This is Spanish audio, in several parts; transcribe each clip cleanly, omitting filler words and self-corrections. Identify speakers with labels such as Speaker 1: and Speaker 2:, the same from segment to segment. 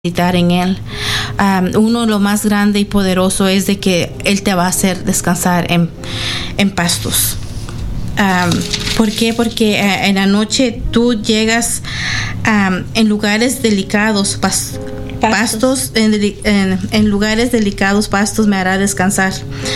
Speaker 1: meditar en Él. Uno, lo más grande y poderoso es de que Él te va a hacer descansar en pastos. ¿Por qué? Porque en la noche tú llegas en lugares delicados, pastos, en lugares delicados, pastos me hará descansar.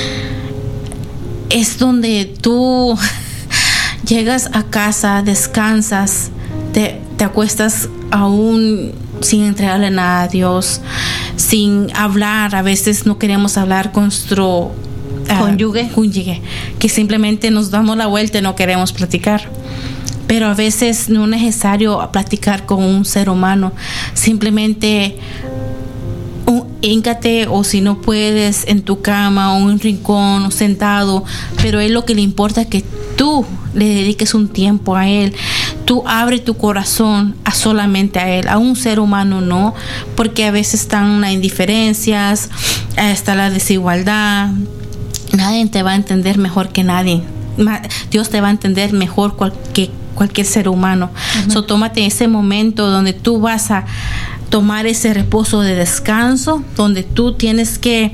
Speaker 1: Es donde tú llegas a casa, descansas, te acuestas aún sin entregarle nada a Dios, sin hablar. A veces no queremos hablar con nuestro cónyuge, que simplemente nos damos la vuelta y no queremos platicar. Pero a veces no es necesario platicar con un ser humano, simplemente híncate, o si no puedes, en tu cama o en un rincón o sentado, pero es lo que le importa, que tú le dediques un tiempo a Él. Tú abre tu corazón solamente a Él, a un ser humano no, porque a veces están las indiferencias, está la desigualdad. Nadie te va a entender mejor que nadie. Dios te va a entender mejor que cualquier ser humano. So, tómate ese momento donde tú vas a tomar ese reposo de descanso, donde tú tienes que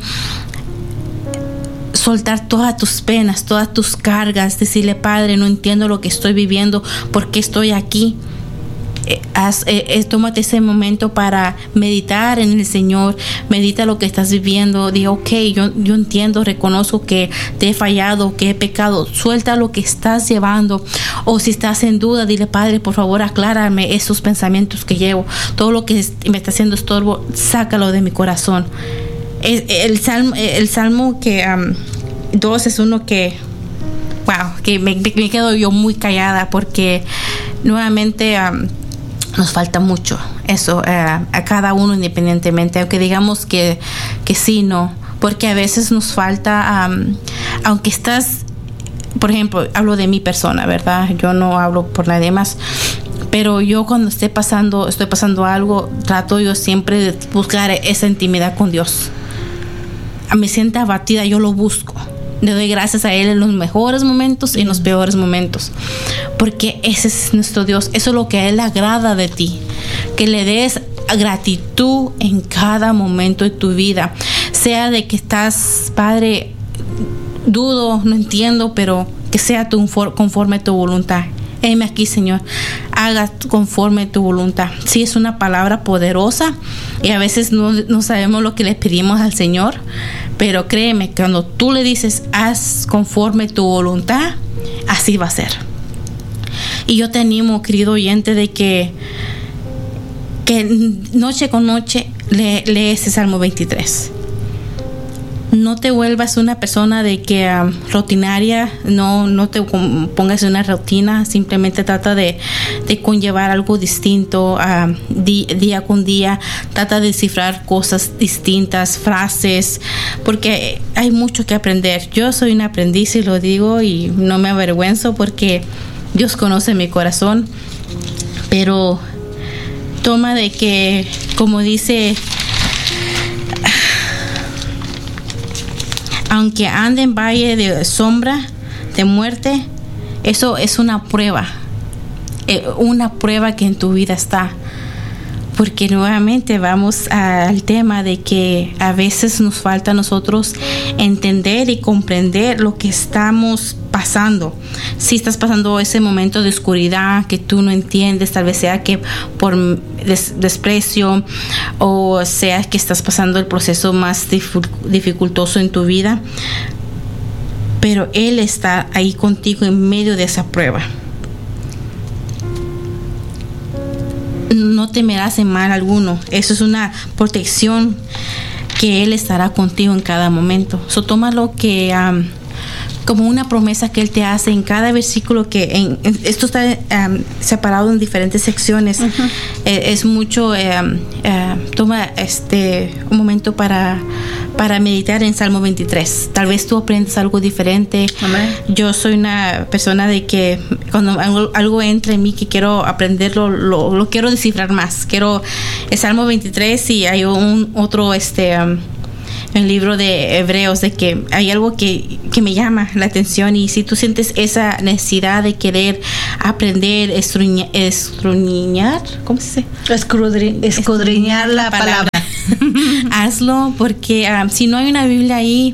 Speaker 1: soltar todas tus penas, todas tus cargas, decirle: Padre, no entiendo lo que estoy viviendo, ¿por qué estoy aquí? Tómate ese momento para meditar en el Señor, medita lo que estás viviendo, di: ok, yo entiendo, reconozco que te he fallado, que he pecado. Suelta lo que estás llevando, o si estás en duda, dile: Padre, por favor, aclárame esos pensamientos que llevo, todo lo que me está haciendo estorbo, sácalo de mi corazón. El salmo que 2 es uno que que me quedo yo muy callada, porque nuevamente nos falta mucho eso a cada uno independientemente, aunque digamos que sí, no, porque a veces nos falta, aunque estás, por ejemplo, hablo de mi persona, ¿verdad? Yo no hablo por nadie más, pero yo cuando estoy pasando algo, trato yo siempre de buscar esa intimidad con Dios. Me siento abatida, yo lo busco. Le doy gracias a Él en los mejores momentos y en los peores momentos, porque ese es nuestro Dios. Eso es lo que a Él le agrada de ti, que le des gratitud en cada momento de tu vida, sea de que estás: Padre, dudo, no entiendo, pero que sea conforme a tu voluntad. Heme aquí, Señor, haga conforme tu voluntad. Sí, es una palabra poderosa y a veces no sabemos lo que le pedimos al Señor, pero créeme, cuando tú le dices: haz conforme tu voluntad, así va a ser. Y yo te animo, querido oyente, de que noche con noche lee ese Salmo 23. No te vuelvas una persona de que rutinaria, no te pongas en una rutina. Simplemente trata de conllevar algo distinto día con día. Trata de descifrar cosas distintas, frases, porque hay mucho que aprender. Yo soy un aprendiz y lo digo, y no me avergüenzo, porque Dios conoce mi corazón. Pero toma de que, como dice: aunque ande en valle de sombra de muerte, eso es una prueba que en tu vida está. Porque nuevamente vamos al tema de que a veces nos falta a nosotros entender y comprender lo que estamos pasando. Si estás pasando ese momento de oscuridad que tú no entiendes, tal vez sea que por desprecio, o sea que estás pasando el proceso más dificultoso en tu vida, pero Él está ahí contigo en medio de esa prueba. No temerás en mal alguno. Eso es una protección, que Él estará contigo en cada momento. So, tómalo que como una promesa que Él te hace en cada versículo, que esto está separado en diferentes secciones. Es mucho. Toma un momento para meditar en Salmo 23. Tal vez tú aprendes algo diferente. Amén. Yo soy una persona de que cuando algo entra en mí que quiero aprenderlo, lo quiero descifrar más. Quiero el Salmo 23, y hay otro el libro de Hebreos, de que hay algo que me llama la atención, y si tú sientes esa necesidad de querer aprender, escudriñar, ¿cómo se dice?
Speaker 2: Escudriñar la palabra.
Speaker 1: Hazlo, porque si no hay una Biblia ahí,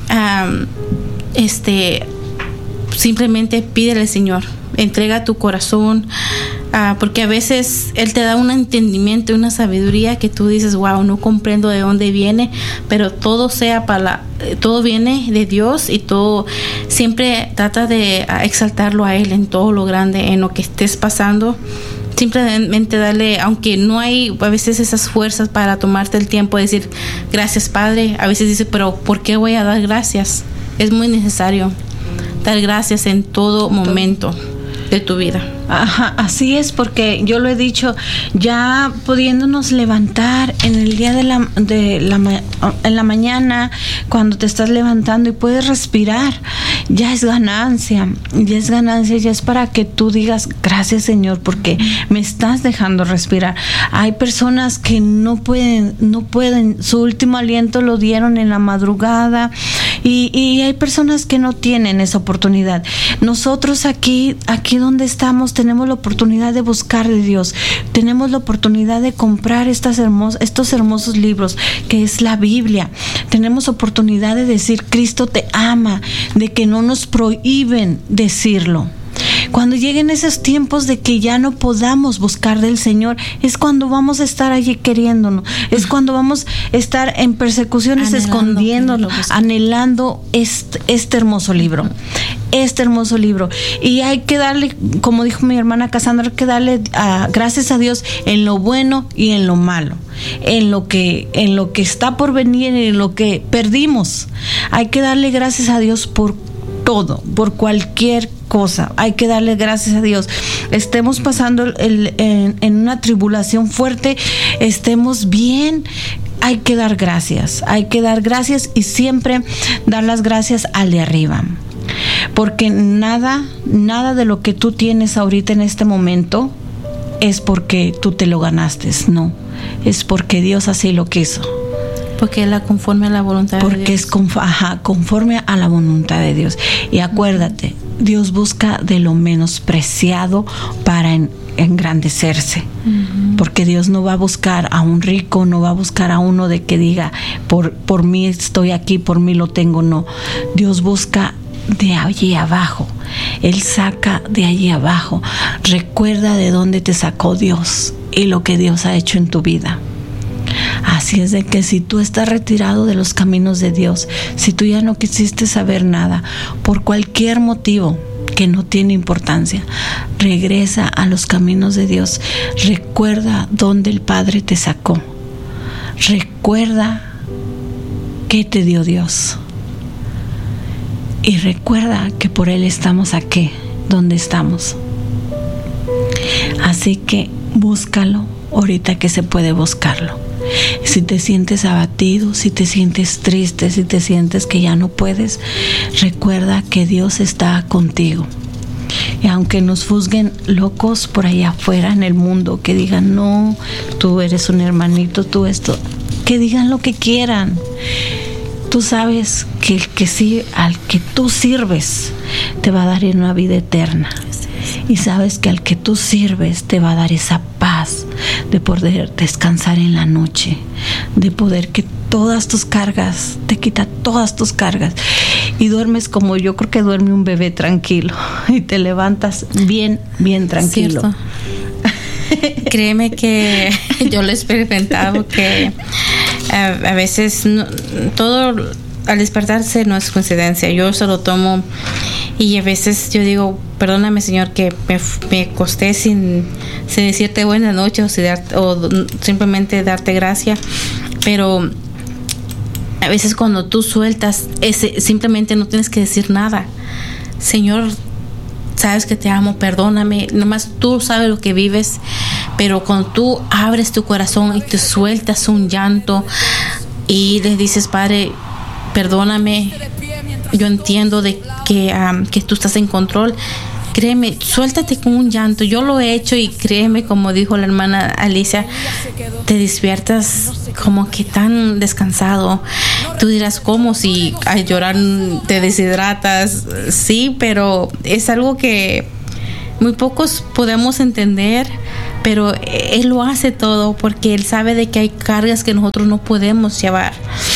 Speaker 1: simplemente pídele al Señor, entrega tu corazón, porque a veces Él te da un entendimiento, una sabiduría que tú dices, wow, no comprendo de dónde viene, pero todo viene de Dios, y todo siempre trata de exaltarlo a Él en todo lo grande, en lo que estés pasando. Simplemente darle, aunque no hay a veces esas fuerzas para tomarte el tiempo de decir gracias, Padre. A veces dice, pero ¿por qué voy a dar gracias? Es muy necesario dar gracias en todo momento de tu vida.
Speaker 2: Ajá, así es, porque yo lo he dicho, ya pudiéndonos levantar en el día en la mañana, cuando te estás levantando y puedes respirar, ya es ganancia, ya es para que tú digas gracias, Señor, porque me estás dejando respirar. Hay personas que no pueden, su último aliento lo dieron en la madrugada, y hay personas que no tienen esa oportunidad. Nosotros aquí donde estamos tenemos la oportunidad de buscar de Dios, tenemos la oportunidad de comprar estos hermosos libros que es la Biblia, tenemos oportunidad de decir Cristo te ama, de que no nos prohíben decirlo. Cuando lleguen esos tiempos de que ya no podamos buscar del Señor, es cuando vamos a estar allí queriéndonos, es cuando vamos a estar en persecuciones, escondiéndonos, anhelando este hermoso libro. Y hay que darle, como dijo mi hermana Cassandra, hay que darle gracias a Dios en lo bueno y en lo malo, en lo que está por venir, en lo que perdimos. Hay que darle gracias a Dios por todo, por cualquier cosa. Hay que darle gracias a Dios. Estemos pasando en una tribulación fuerte, estemos bien, hay que dar gracias y siempre dar las gracias al de arriba. Porque nada de lo que tú tienes ahorita en este momento es porque tú te lo ganaste, no, es porque Dios así lo quiso.
Speaker 1: Porque es conforme a la voluntad de Dios.
Speaker 2: Porque es conforme a la voluntad de Dios. Y acuérdate, Dios busca de lo menospreciado para engrandecerse. Porque Dios no va a buscar a un rico, no va a buscar a uno de que diga, por mí estoy aquí, por mí lo tengo, no. Dios busca de allí abajo. Él saca de allí abajo. Recuerda de dónde te sacó Dios y lo que Dios ha hecho en tu vida. Así es de que si tú estás retirado de los caminos de Dios, si tú ya no quisiste saber nada, por cualquier motivo que no tiene importancia, regresa a los caminos de Dios. Recuerda dónde el Padre te sacó. Recuerda qué te dio Dios. Y recuerda que por Él estamos aquí, donde estamos. Así que búscalo ahorita que se puede buscarlo. Si te sientes abatido, si te sientes triste, si te sientes que ya no puedes, recuerda que Dios está contigo. Y aunque nos juzguen locos por allá afuera en el mundo, que digan, no, tú eres un hermanito, tú esto, que digan lo que quieran. Tú sabes que al que tú sirves te va a dar una vida eterna. Y sabes que al que tú sirves te va a dar esa paz de poder descansar en la noche, de poder que todas tus cargas, te quita todas tus cargas y duermes como yo creo que duerme un bebé tranquilo y te levantas bien tranquilo.
Speaker 1: Cierto. Créeme que yo lo he experimentado, que a veces todo al despertarse no es coincidencia. Yo se lo tomo y a veces yo digo, perdóname, Señor, que me acosté sin decirte buenas noches o simplemente darte gracias. Pero a veces cuando tú sueltas, simplemente no tienes que decir nada. Señor, sabes que te amo, perdóname. Nomás tú sabes lo que vives. Pero cuando tú abres tu corazón y te sueltas un llanto y le dices, Padre, perdóname, yo entiendo de que tú estás en control. Créeme, suéltate con un llanto. Yo lo he hecho y créeme, como dijo la hermana Alicia, te despiertas como que tan descansado. Tú dirás, ¿cómo? Si al llorar te deshidratas. Sí, pero es algo que muy pocos podemos entender, pero Él lo hace todo porque Él sabe de que hay cargas que nosotros no podemos llevar.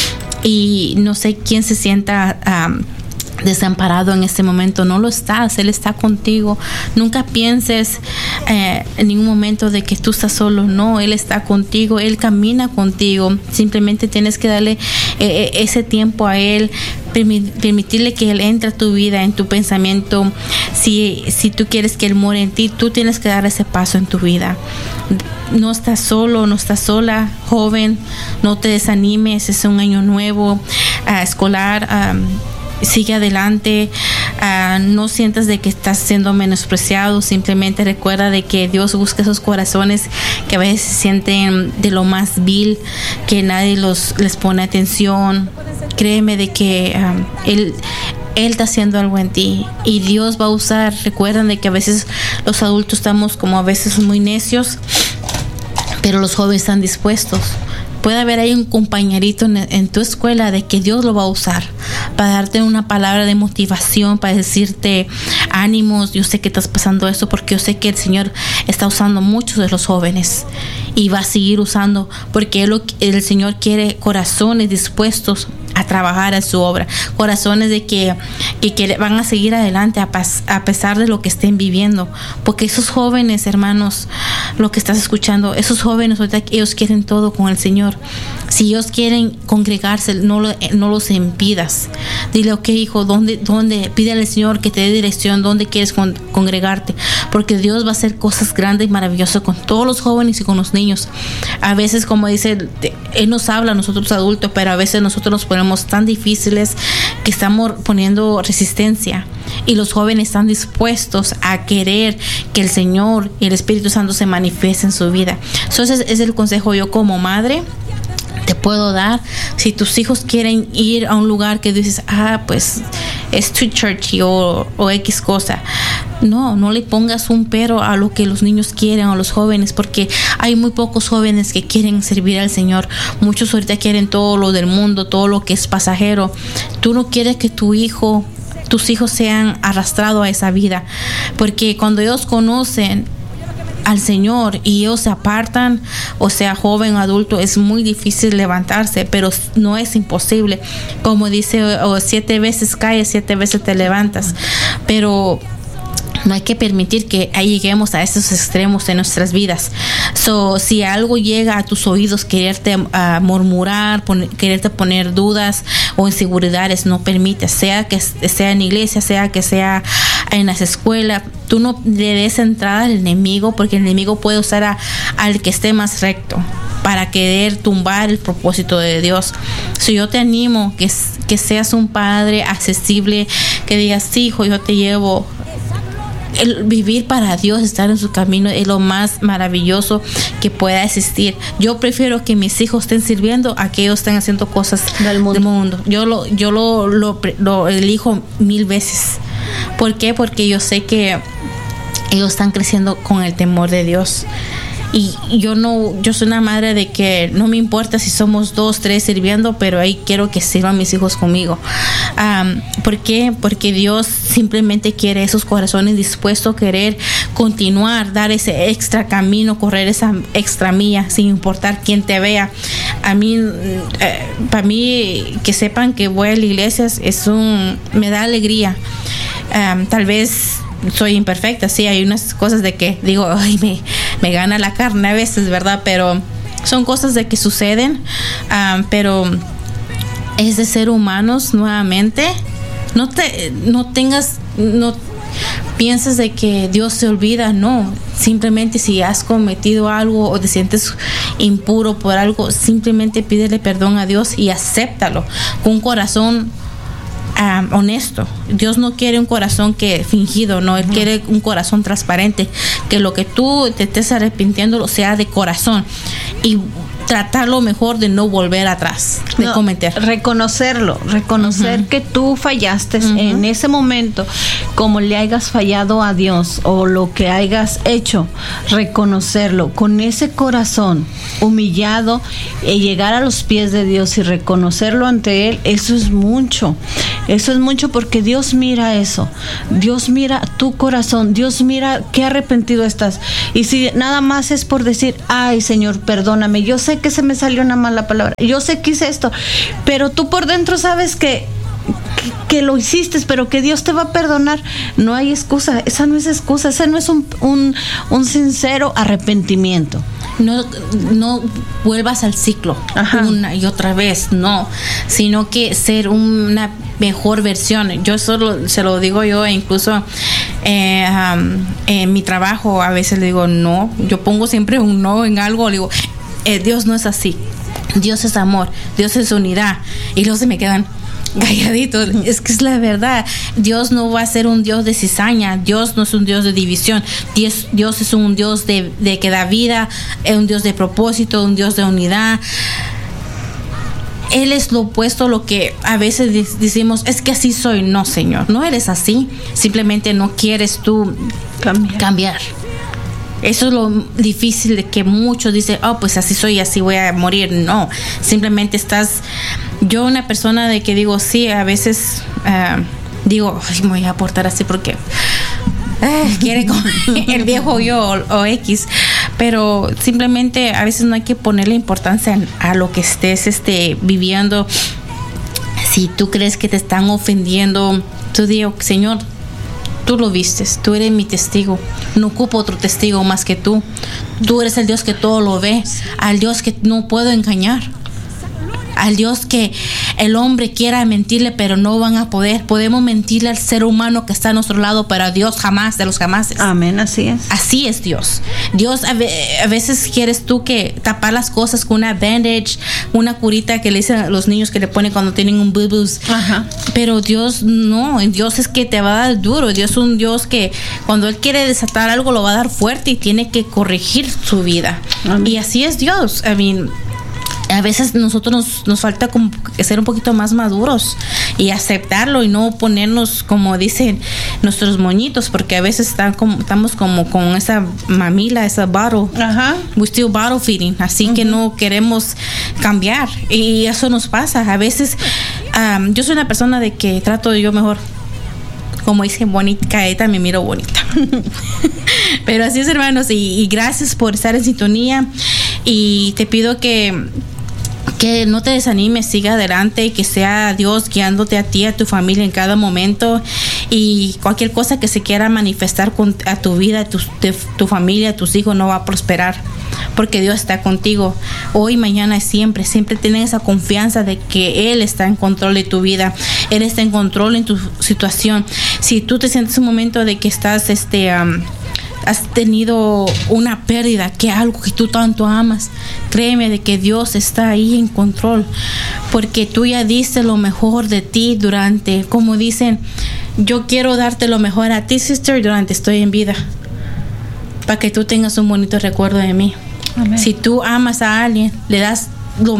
Speaker 1: Y no sé quién se sienta desamparado en este momento. No lo estás, Él está contigo. Nunca pienses en ningún momento de que tú estás solo. No, Él está contigo, Él camina contigo. Simplemente tienes que darle ese tiempo a Él, permitirle que Él entre a tu vida, en tu pensamiento. Si tú quieres que Él muera en ti, tú tienes que dar ese paso en tu vida. No estás solo, no estás sola, joven. No te desanimes, es un año nuevo escolar. Sigue adelante, no sientas de que estás siendo menospreciado. Simplemente recuerda de que Dios busca esos corazones que a veces se sienten de lo más vil, que nadie les pone atención. Créeme de que Él está haciendo algo en ti y Dios va a usar. Recuerden de que a veces los adultos estamos como a veces muy necios, pero los jóvenes están dispuestos. Puede haber ahí un compañerito en tu escuela de que Dios lo va a usar para darte una palabra de motivación, para decirte ánimos. Yo sé que estás pasando esto porque yo sé que el Señor está usando muchos de los jóvenes y va a seguir usando, porque el Señor quiere corazones dispuestos a trabajar en su obra, corazones de que van a seguir adelante a pesar de lo que estén viviendo, porque esos jóvenes, hermanos, lo que estás escuchando, esos jóvenes ahorita ellos quieren todo con el Señor. Si ellos quieren congregarse, no los impidas. Dile, ok, hijo, ¿dónde? Pídele al Señor que te dé dirección, ¿dónde quieres congregarte? Porque Dios va a hacer cosas grandes y maravillosas con todos los jóvenes y con los niños. A veces, como dice, Él nos habla a nosotros adultos, pero a veces nosotros nos ponemos tan difíciles que estamos poniendo resistencia. Y los jóvenes están dispuestos a querer que el Señor y el Espíritu Santo se manifieste en su vida. Entonces, ese es el consejo yo como madre te puedo dar. Si tus hijos quieren ir a un lugar que dices, pues es too churchy o X cosa, no le pongas un pero a lo que los niños quieren, a los jóvenes, porque hay muy pocos jóvenes que quieren servir al Señor. Muchos ahorita quieren todo lo del mundo, todo lo que es pasajero. Tú no quieres que tus hijos sean arrastrados a esa vida, porque cuando ellos conocen al Señor y ellos se apartan, o sea, joven o adulto, es muy difícil levantarse, pero no es imposible. Como dice, 7 veces caes, 7 veces te levantas, pero no hay que permitir que ahí lleguemos a esos extremos de nuestras vidas. Si algo llega a tus oídos, quererte murmurar, quererte poner dudas o inseguridades, no permitas. Sea que sea en iglesia, sea que sea en las escuelas, tú no le des entrada al enemigo, porque el enemigo puede usar al que esté más recto para querer tumbar el propósito de Dios. Yo te animo que seas un padre accesible, que digas, sí, hijo, yo te llevo. El vivir para Dios, estar en su camino, es lo más maravilloso que pueda existir. Yo prefiero que mis hijos estén sirviendo a que ellos estén haciendo cosas del mundo. Yo lo elijo 1000 veces. ¿Por qué? Porque yo sé que ellos están creciendo con el temor de Dios. Y yo soy una madre de que no me importa si somos 2, 3 sirviendo, pero ahí quiero que sirvan mis hijos conmigo. ¿Por qué? Porque Dios simplemente quiere esos corazones dispuestos a querer continuar, dar ese extra camino, correr esa extra milla, sin importar quién te vea. Para mí, que sepan que voy a la iglesia me da alegría. Tal vez soy imperfecta, sí, hay unas cosas de que digo, ay, me gana la carne a veces, ¿verdad? Pero son cosas de que suceden, pero es de ser humanos nuevamente. No pienses de que Dios se olvida, no. Simplemente si has cometido algo o te sientes impuro por algo, simplemente pídele perdón a Dios y acéptalo con un corazón honesto. Dios no quiere un corazón fingido, no, Él quiere un corazón transparente, que lo que tú te estés arrepintiendo sea de corazón. Y tratar lo mejor de no volver atrás, de cometer.
Speaker 2: Reconocer que tú fallaste en ese momento, como le hayas fallado a Dios o lo que hayas hecho, reconocerlo con ese corazón humillado y llegar a los pies de Dios y reconocerlo ante Él. Eso es mucho porque Dios mira eso, Dios mira tu corazón, Dios mira qué arrepentido estás. Y si nada más es por decir, ay Señor, perdóname, yo sé que se me salió una mala palabra, yo sé que hice esto, pero tú por dentro sabes que lo hiciste, pero que Dios te va a perdonar, no hay excusa, esa no es excusa, ese no es un sincero arrepentimiento.
Speaker 1: No vuelvas al ciclo una y otra vez, no, sino que ser una mejor versión. Yo solo se lo digo yo, incluso en mi trabajo a veces le digo no, yo pongo siempre un no en algo, le digo Dios no es así, Dios es amor, Dios es unidad, y luego se me quedan calladitos. Es que es la verdad. Dios no va a ser un Dios de cizaña, Dios no es un Dios de división, Dios es un Dios de que da vida, es un Dios de propósito, un Dios de unidad. Él es lo opuesto a lo que a veces decimos, es que así soy. No, Señor, no eres así, simplemente no quieres tú cambiar. Eso es lo difícil, de que muchos dicen, oh, pues así soy, así voy a morir. No, simplemente yo una persona de que digo, sí, a veces digo, ay, me voy a portar así porque quiere con el viejo yo o X, pero simplemente a veces no hay que ponerle importancia a lo que estés viviendo. Si tú crees que te están ofendiendo, tú digo, Señor, tú lo vistes, tú eres mi testigo, no ocupo otro testigo más que tú. Tú eres el Dios que todo lo ve, al Dios que no puedo engañar, al Dios que el hombre quiera mentirle, pero no van a poder. Podemos mentirle al ser humano que está a nuestro lado, pero a Dios jamás, de los jamases.
Speaker 2: Amén, así es.
Speaker 1: Así es Dios. Dios a veces quieres tú que tapar las cosas con una bandage, una curita que le dicen a los niños que le ponen cuando tienen un boo-boos. Pero Dios no, Dios es que te va a dar duro. Dios es un Dios que cuando Él quiere desatar algo lo va a dar fuerte y tiene que corregir su vida. Amén. Y así es Dios. A veces nosotros nos falta como ser un poquito más maduros y aceptarlo y no ponernos, como dicen, nuestros moñitos, porque a veces estamos como con esa mamila, esa bottle. We still bottle feeding, así que no queremos cambiar, y eso nos pasa. A veces yo soy una persona de que trato yo mejor, como dice, bonita, caeta, me miro bonita. Pero así es, hermanos, y gracias por estar en sintonía, y te pido que no te desanimes, siga adelante, y que sea Dios guiándote a ti, a tu familia en cada momento, y cualquier cosa que se quiera manifestar a tu vida, tu familia, a tus hijos, no va a prosperar, porque Dios está contigo hoy, mañana y siempre. Siempre ten esa confianza de que Él está en control de tu vida, Él está en control en tu situación. Si tú te sientes un momento de que estás has tenido una pérdida, que algo que tú tanto amas, créeme de que Dios está ahí en control, porque tú ya diste lo mejor de ti como dicen, yo quiero darte lo mejor a ti, sister, durante estoy en vida, para que tú tengas un bonito recuerdo de mí. Amén. Si tú amas a alguien, le das lo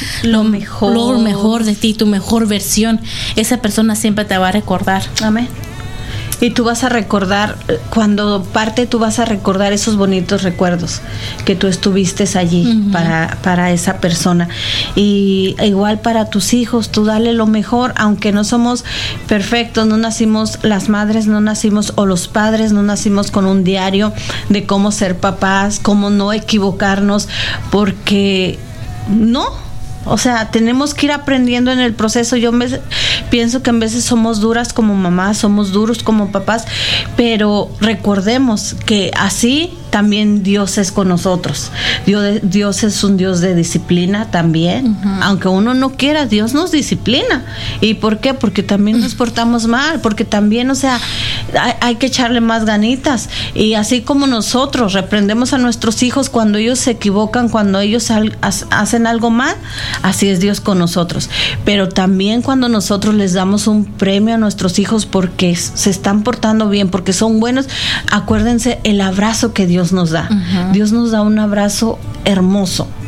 Speaker 1: mejor de ti, tu mejor versión, esa persona siempre te va a recordar.
Speaker 2: Amén. Y tú vas a recordar, cuando parte, tú vas a recordar esos bonitos recuerdos que tú estuviste allí para esa persona. Y igual para tus hijos, tú dale lo mejor, aunque no somos perfectos, no nacimos, las madres no nacimos, o los padres no nacimos con un diario de cómo ser papás, cómo no equivocarnos, porque no. O sea, tenemos que ir aprendiendo en el proceso. Yo pienso que en veces somos duras como mamás, somos duros como papás, pero recordemos que así también Dios es con nosotros. Dios es un Dios de disciplina también. Aunque uno no quiera, Dios nos disciplina. ¿Y por qué? Porque también nos portamos mal, porque también, o sea, hay que echarle más ganitas. Y así como nosotros reprendemos a nuestros hijos cuando ellos se equivocan, cuando ellos hacen algo mal, así es Dios con nosotros. Pero también cuando nosotros les damos un premio a nuestros hijos porque se están portando bien, porque son buenos, acuérdense el abrazo que Dios nos da. Dios nos da un abrazo hermoso.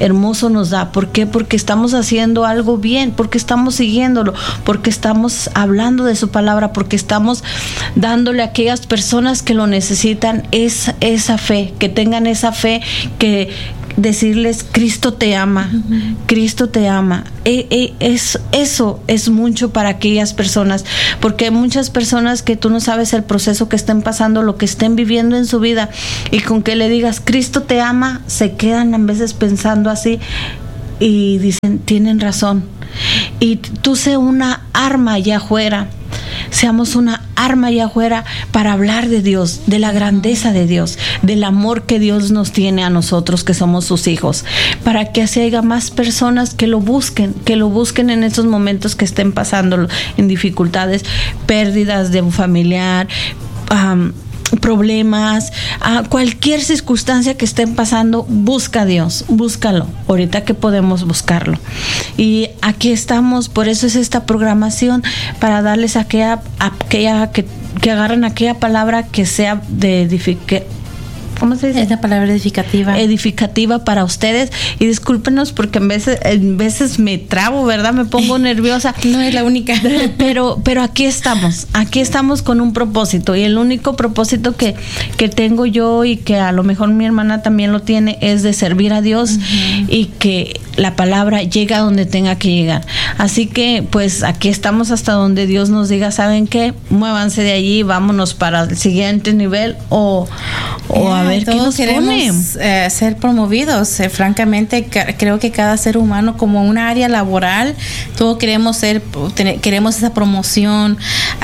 Speaker 2: hermoso nos da. ¿Por qué? Porque estamos haciendo algo bien, porque estamos siguiéndolo, porque estamos hablando de su palabra, porque estamos dándole a aquellas personas que lo necesitan esa fe, que tengan esa fe, que decirles: Cristo te ama, Cristo te ama. Eso es mucho para aquellas personas, porque hay muchas personas que tú no sabes el proceso que estén pasando, lo que estén viviendo en su vida, y con que le digas Cristo te ama, se quedan a veces pensando así y dicen: tienen razón. Y tú sé una arma allá afuera. Seamos una arma allá afuera para hablar de Dios, de la grandeza de Dios, del amor que Dios nos tiene a nosotros que somos sus hijos, para que así haya más personas que lo busquen en esos momentos que estén pasando en dificultades, pérdidas de un familiar, problemas, cualquier circunstancia que estén pasando. Busca a Dios, búscalo, ahorita que podemos buscarlo. Y aquí estamos, por eso es esta programación, para darles aquella que agarren aquella palabra que sea de ¿cómo se dice?
Speaker 1: Es la palabra edificativa.
Speaker 2: Edificativa para ustedes. Y discúlpenos porque en veces me trabo, ¿verdad? Me pongo nerviosa.
Speaker 1: No es la única.
Speaker 2: Pero aquí estamos con un propósito. Y el único propósito que tengo yo, y que a lo mejor mi hermana también lo tiene, es de servir a Dios, y que la palabra llegue a donde tenga que llegar. Así que pues aquí estamos hasta donde Dios nos diga: ¿saben qué? Muévanse de allí, vámonos para el siguiente nivel, o a ver qué nos
Speaker 1: queremos ser promovidos. Francamente, creo que cada ser humano, como una área laboral, todos queremos esa promoción,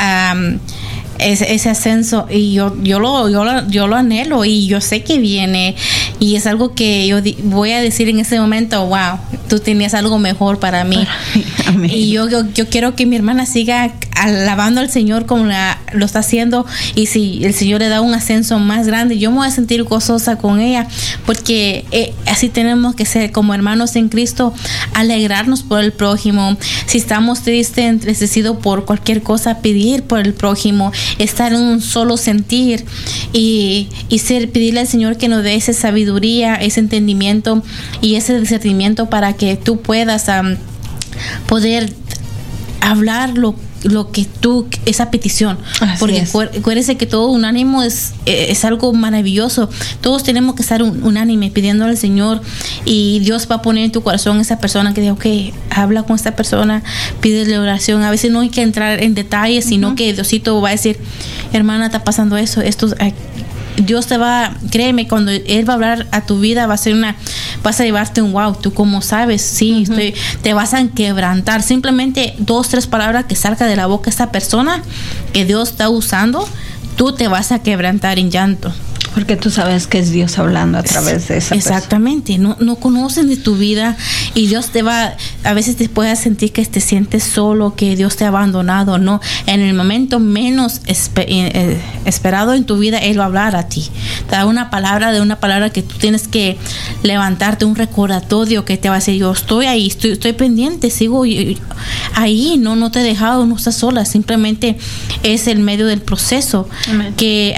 Speaker 1: ese ascenso, y yo lo anhelo, y yo sé que viene, y es algo que yo voy a decir en ese momento: wow, tú tenías algo mejor para mí. Amén. Y yo quiero que mi hermana siga alabando al Señor como lo está haciendo, y si el Señor le da un ascenso más grande, yo me voy a sentir gozosa con ella, porque así tenemos que ser como hermanos en Cristo, alegrarnos por el prójimo. Si estamos tristes, entristecidos por cualquier cosa, pedir por el prójimo, estar en un solo sentir, y pedirle al Señor que nos dé esa sabiduría, ese entendimiento y ese discernimiento para que tú puedas poder hablar lo que tú, esa petición. Así porque acuérdense que todo unánimo es algo maravilloso. Todos tenemos que estar unánime pidiéndole al Señor, y Dios va a poner en tu corazón esa persona que diga: ok, habla con esta persona, pídele oración. A veces no hay que entrar en detalles, sino que Diosito va a decir: hermana, está pasando eso, Dios te va, créeme, cuando Él va a hablar a tu vida, vas a llevarte un wow. Tú, como sabes, sí, te vas a quebrantar. Simplemente 2, 3 palabras que salga de la boca de esta persona que Dios está usando, tú te vas a quebrantar en llanto.
Speaker 2: Porque tú sabes que es Dios hablando a través de esa
Speaker 1: exactamente persona. No conocen de tu vida, y Dios a veces te puede sentir que te sientes solo, que Dios te ha abandonado. No, en el momento menos esperado en tu vida, Él va a hablar a ti. Te da una palabra que tú tienes que levantarte, un recordatorio que te va a decir: yo estoy ahí, estoy pendiente, sigo ahí, no te he dejado, no estás sola. Simplemente es el medio del proceso. Amén.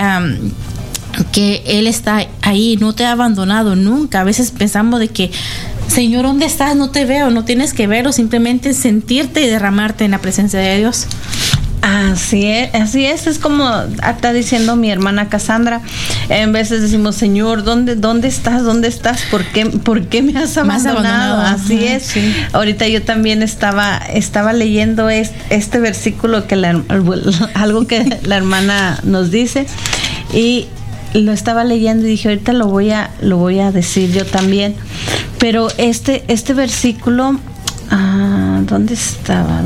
Speaker 1: Que Él está ahí, no te ha abandonado nunca. A veces pensamos de que: Señor, ¿dónde estás? No te veo. No tienes que verlo, simplemente sentirte y derramarte en la presencia de Dios.
Speaker 2: Así es como está diciendo mi hermana Cassandra. En veces decimos: Señor, ¿dónde estás? ¿Por qué me has abandonado? Así es. Sí. Ahorita yo también estaba leyendo este versículo algo que la hermana nos dice, y lo estaba leyendo y dije: ahorita lo voy a decir yo también. Pero este versículo, ¿dónde estaba?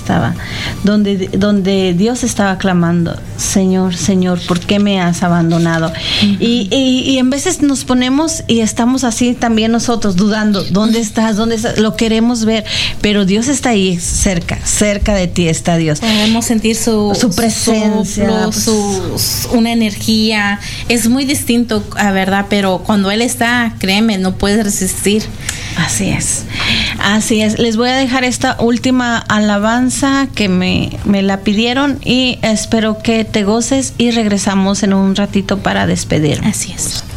Speaker 2: Donde Dios estaba clamando: Señor, ¿por qué me has abandonado? Y en veces nos ponemos y estamos así también nosotros, dudando: ¿dónde estás? Lo queremos ver, pero Dios está ahí cerca de ti está Dios.
Speaker 1: Podemos sentir su presencia, una energía. Es muy distinto, ¿verdad? Pero cuando Él está, créeme, no puedes resistir.
Speaker 2: Así es. Les voy a dejar esta última alabanza que me la pidieron, y espero que te goces, y regresamos en un ratito para despedir.
Speaker 1: Así es.